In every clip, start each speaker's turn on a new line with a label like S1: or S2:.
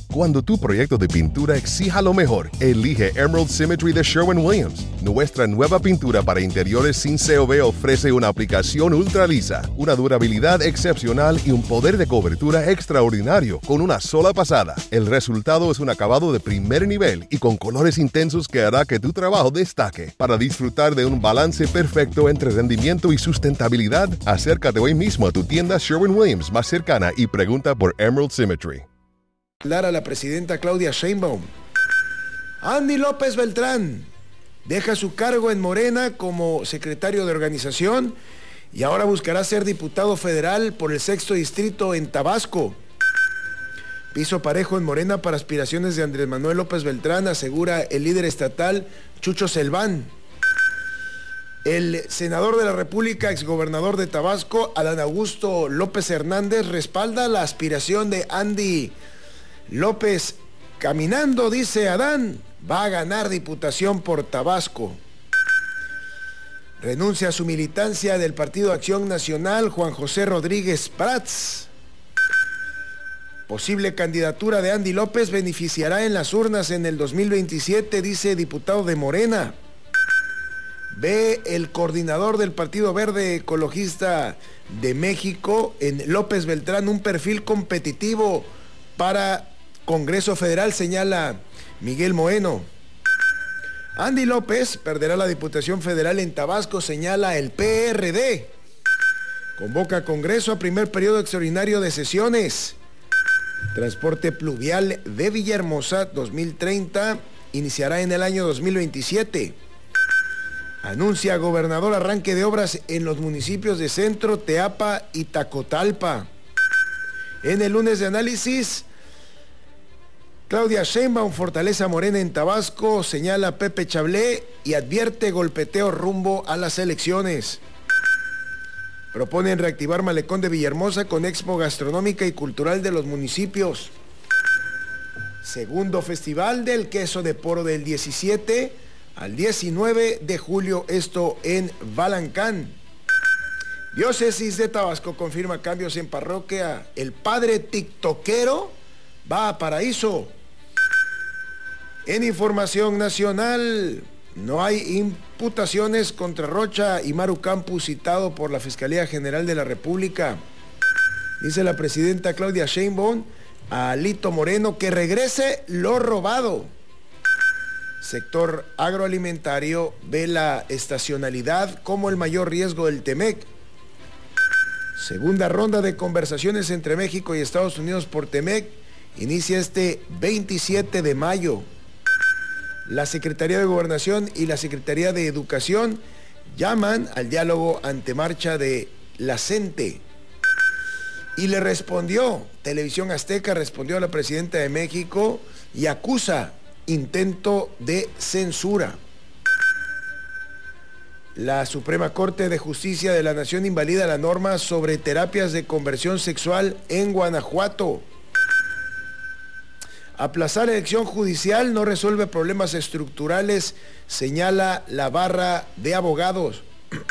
S1: Cuando tu proyecto de pintura exija lo mejor, elige Emerald Symmetry de Sherwin-Williams. Nuestra nueva pintura para interiores sin COV ofrece una aplicación ultra lisa, una durabilidad excepcional y un poder de cobertura extraordinario con una sola pasada. El resultado es un acabado de primer nivel y con colores intensos que hará que tu trabajo destaque. Para disfrutar de un balance perfecto entre rendimiento y sustentabilidad, acércate hoy mismo a tu tienda Sherwin-Williams más cercana y pregunta por Emerald Symmetry.
S2: A la presidenta Claudia Sheinbaum. Andy López Beltrán deja su cargo en Morena como secretario de organización y ahora buscará ser diputado federal por el 6º distrito en Tabasco. Piso parejo en Morena para aspiraciones de Andrés Manuel López Beltrán, asegura el líder estatal Chucho Selván. El senador de la República, exgobernador de Tabasco, Adán Augusto López Hernández, respalda la aspiración de Andy López. Caminando, dice Adán, va a ganar diputación por Tabasco. Renuncia a su militancia del Partido Acción Nacional Juan José Rodríguez Prats. Posible candidatura de Andy López beneficiará en las urnas en el 2027, dice diputado de Morena. Ve el coordinador del Partido Verde Ecologista de México en López Beltrán un perfil competitivo para Congreso Federal, señala Miguel Moeno. Andy López perderá la Diputación Federal en Tabasco, señala el PRD. Convoca Congreso a primer periodo extraordinario de sesiones. Transporte pluvial de Villahermosa 2030 iniciará en el año 2027. Anuncia gobernador arranque de obras en los municipios de Centro, Teapa y Tacotalpa. En el lunes de análisis, Claudia Sheinbaum fortaleza Morena en Tabasco, señala Pepe Chablé y advierte golpeteo rumbo a las elecciones. Proponen reactivar Malecón de Villahermosa con expo gastronómica y cultural de los municipios. Segundo Festival del Queso de Poro del 17 al 19 de julio, esto en Balancán. Diócesis de Tabasco confirma cambios en parroquia. El padre tiktokero va a Paraíso. En información nacional, no hay imputaciones contra Rocha y Maru Campus, citado por la Fiscalía General de la República. Dice la presidenta Claudia Sheinbaum a Alito Moreno que regrese lo robado. Sector agroalimentario ve la estacionalidad como el mayor riesgo del TEMEC. Segunda ronda de conversaciones entre México y Estados Unidos por TEMEC inicia este 27 de mayo. La Secretaría de Gobernación y la Secretaría de Educación llaman al diálogo ante marcha de la CENTE. Y le respondió, Televisión Azteca respondió a la presidenta de México y acusa intento de censura. La Suprema Corte de Justicia de la Nación invalida la norma sobre terapias de conversión sexual en Guanajuato. Aplazar elección judicial no resuelve problemas estructurales, señala la barra de abogados.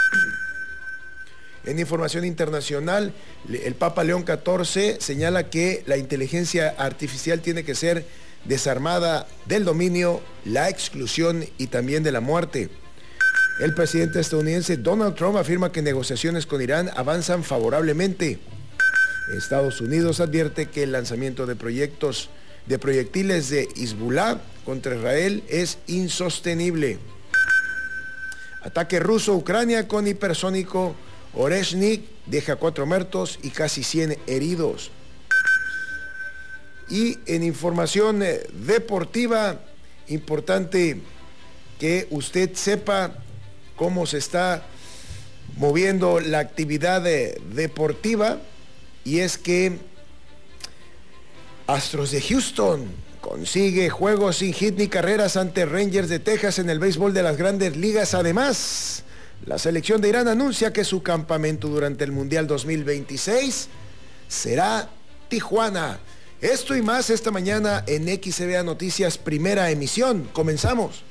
S2: En información internacional, el Papa León XIV señala que la inteligencia artificial tiene que ser desarmada del dominio, la exclusión y también de la muerte. El presidente estadounidense Donald Trump afirma que negociaciones con Irán avanzan favorablemente. Estados Unidos advierte que el lanzamiento de proyectiles de Hezbollah contra Israel es insostenible. Ataque ruso a Ucrania con hipersónico Oreshnik deja 4 muertos y casi 100 heridos. Y en información deportiva, importante que usted sepa cómo se está moviendo la actividad deportiva, y es que Astros de Houston consigue juegos sin hit ni carreras ante Rangers de Texas en el béisbol de las Grandes Ligas. Además, la selección de Irán anuncia que su campamento durante el Mundial 2026 será Tijuana. Esto y más esta mañana en XCBA Noticias, primera emisión. Comenzamos.